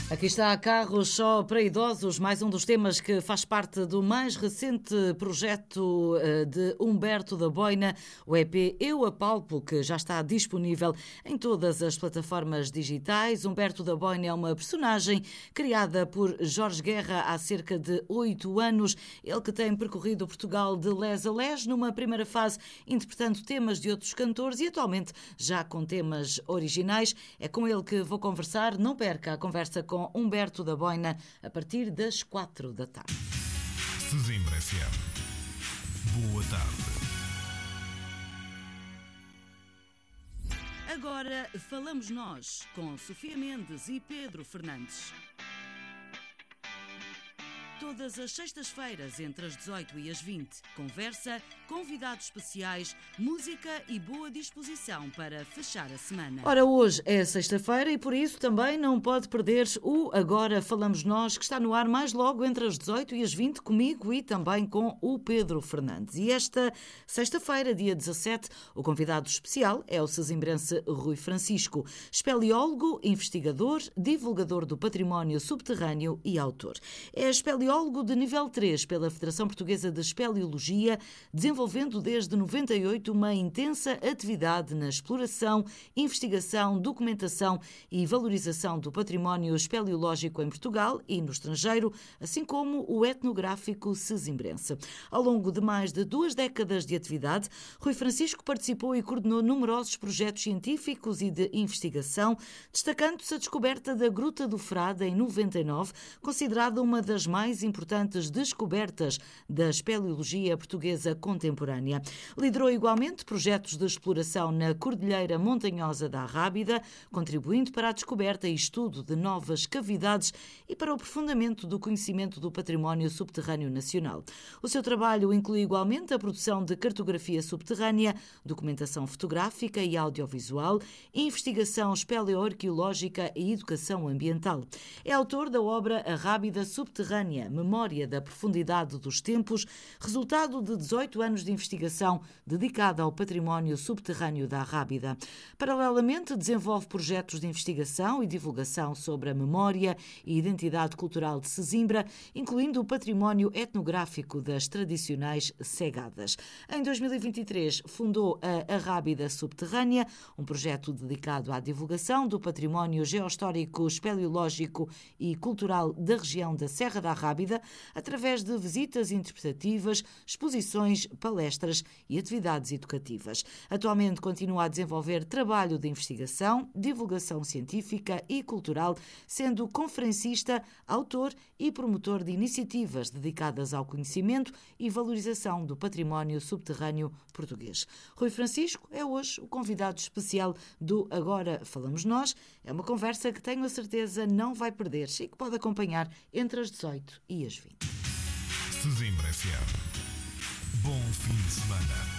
Aqui está Carros Só para Idosos, mais um dos temas que faz parte do mais recente projeto de Humberto da Boina, o EP Eu Apalpo, que já está disponível em todas as plataformas digitais. Humberto da Boina é uma personagem criada por Jorge Guerra há cerca de 8 anos. Ele que tem percorrido Portugal de les a les, numa primeira fase interpretando temas de outros cantores e atualmente já com temas originais. É com ele que vou conversar. Não perca a conversa com Humberto da Boina a partir das 4 da tarde. Sesimbra FM. Boa tarde. Agora falamos nós com Sofia Mendes e Pedro Fernandes. Todas as sextas-feiras, entre as 18 e as 20. Conversa, convidados especiais, música e boa disposição para fechar a semana. Ora, hoje é sexta-feira e por isso também não pode perder o Agora Falamos Nós, que está no ar mais logo entre as 18 e as 20, comigo e também com o Pedro Fernandes. E esta sexta-feira, dia 17, o convidado especial é o sesimbrense Rui Francisco, espeleólogo, investigador, divulgador do património subterrâneo e autor. É espeleólogo de nível 3 pela Federação Portuguesa de Espeleologia, desenvolvendo desde 98 uma intensa atividade na exploração, investigação, documentação e valorização do património espeleológico em Portugal e no estrangeiro, assim como o etnográfico sesimbrense. Ao longo de mais de 2 décadas de atividade, Rui Francisco participou e coordenou numerosos projetos científicos e de investigação, destacando-se a descoberta da Gruta do Frade em 99, considerada uma das mais importantes descobertas da espeleologia portuguesa contemporânea. Liderou igualmente projetos de exploração na Cordilheira Montanhosa da Arrábida, contribuindo para a descoberta e estudo de novas cavidades e para o aprofundamento do conhecimento do património subterrâneo nacional. O seu trabalho inclui igualmente a produção de cartografia subterrânea, documentação fotográfica e audiovisual, investigação espeleoarqueológica e educação ambiental. É autor da obra Arrábida Subterrânea, Memória da Profundidade dos Tempos, resultado de 18 anos de investigação dedicada ao património subterrâneo da Arrábida. Paralelamente, desenvolve projetos de investigação e divulgação sobre a memória e identidade cultural de Sesimbra, incluindo o património etnográfico das tradicionais cegadas. Em 2023, fundou a Arrábida Subterrânea, um projeto dedicado à divulgação do património geohistórico, espeleológico e cultural da região da Serra da Arrábida, através de visitas interpretativas, exposições, palestras e atividades educativas. Atualmente continua a desenvolver trabalho de investigação, divulgação científica e cultural, sendo conferencista, autor e promotor de iniciativas dedicadas ao conhecimento e valorização do património subterrâneo português. Rui Francisco é hoje o convidado especial do Agora Falamos Nós. É uma conversa que tenho a certeza não vai perder e que pode acompanhar entre as 18 e as 20. Sesimbra FM. Bom fim de semana.